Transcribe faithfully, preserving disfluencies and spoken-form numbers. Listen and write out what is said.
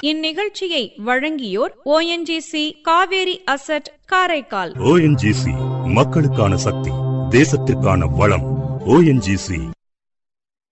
இந்நிகழ்ச்சியை வழங்கியோர் ஓ N G C Kaveri asset Karaikal. ஓ N G C மக்களுக்கான சக்தி, தேசத்திற்கான வளம். ஓ என் ஜி சி.